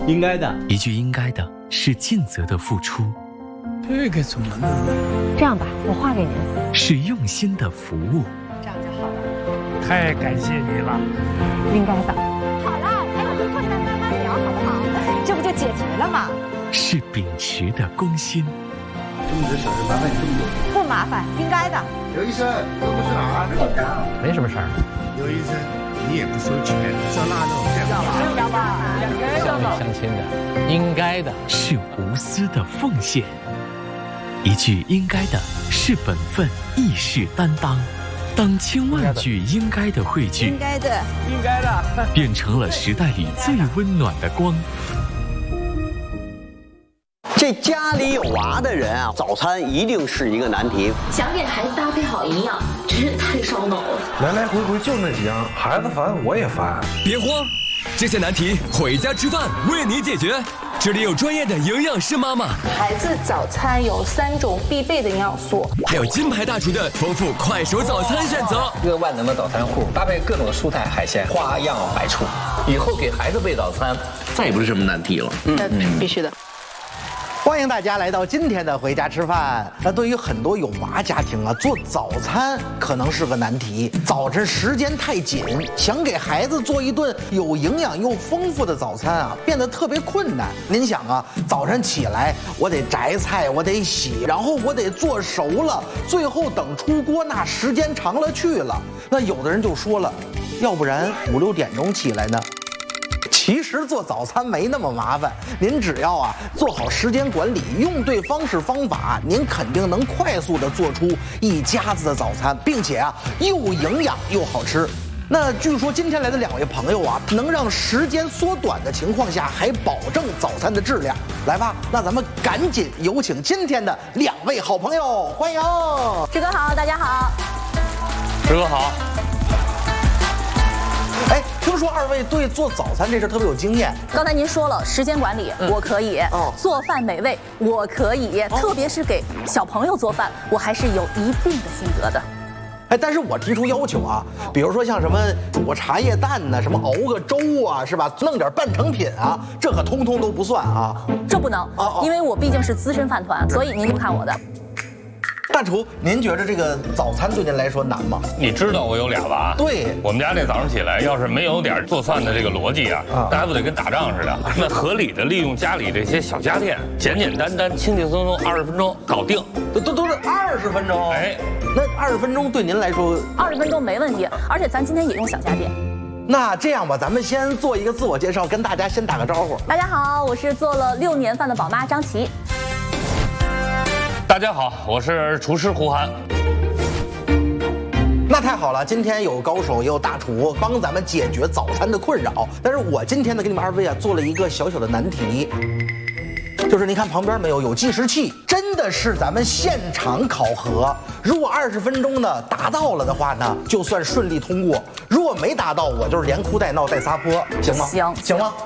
应该的。 一句应该的是尽责的付出， 这个怎么弄？ 这样吧，我画给您。 是用心的服务。 这样就好了。 太感谢你了。 应该的。好了，还有一会再慢慢聊，好不好？这不就解决了吗？ 是秉持的公心。 这么点小事麻烦你这么多。 不麻烦，应该的。 刘医生，这不是哪儿？ 没什么事儿。 刘医生，你也不收钱，烧腊肉要吧？ 乡里乡亲的，应该的。 是无私的奉献。一句应该的是本分，亦是担当。当千万句应该的汇聚， 应该的， 应该的， 变成了时代里最温暖的光。 这家里有娃的人啊，早餐一定是一个难题。 想给孩子搭配好营养，真是太烧脑了。 来来回回就那几样，孩子烦我也烦。 别慌，这些难题回家吃饭为你解决。这里有专业的营养师妈妈， 孩子早餐有3种必备的营养素， 还有金牌大厨的丰富快手早餐选择。 一个万能的早餐户，搭配各种蔬菜海鲜，花样百出。以后给孩子备早餐，再也不是什么难题了。 必须的。 欢迎大家来到今天的回家吃饭。那对于很多有娃家庭啊，做早餐可能是个难题。早晨时间太紧，想给孩子做一顿有营养又丰富的早餐啊，变得特别困难。您想啊，早晨起来我得摘菜，我得洗，然后我得做熟了，最后等出锅，那时间长了去了。那有的人就说了，要不然5、6点钟起来呢？其实做早餐没那么麻烦，您只要做好时间管理，用对方式方法，您肯定能快速的做出一家子的早餐，并且又营养又好吃。那据说今天来的2位朋友能让时间缩短的情况下还保证早餐的质量。来吧，那咱们赶紧有请今天的2位好朋友，欢迎志哥好，大家好。 师哥好。 哎，听说2位对做早餐这事特别有经验。 刚才您说了时间管理，我可以；做饭美味，我可以。特别是给小朋友做饭，我还是有一定的心得的。 哎，但是我提出要求比如说像什么煮个茶叶蛋呢，什么熬个粥是吧？弄点半成品这可通通都不算这不能因为我毕竟是资深饭团，所以您就看我的。 大厨，您觉得这个早餐对您来说难吗？ 你知道我有2娃，对我们家这早上起来，要是没有点做饭的这个逻辑那还不得跟打仗似的？那合理的利用家里这些小家电，简简单单、轻轻松松，20分钟搞定， 都是20分钟。哎，那20分钟对您来说 ，20分钟没问题，而且咱今天也用小家电。 那这样吧，咱们先做一个自我介绍，跟大家先打个招呼。 大家好，我是做了6年饭的宝妈张琪。 大家好，我是厨师胡涵。 那太好了，今天有高手也有大厨帮咱们解决早餐的困扰。但是我今天呢，给你们2位做了一个小小的难题，就是您看旁边没有计时器，真的是咱们现场考核。如果20分钟呢达到了的话呢，就算顺利通过；如果没达到，我就是连哭带闹带撒泼，行吗？行吗？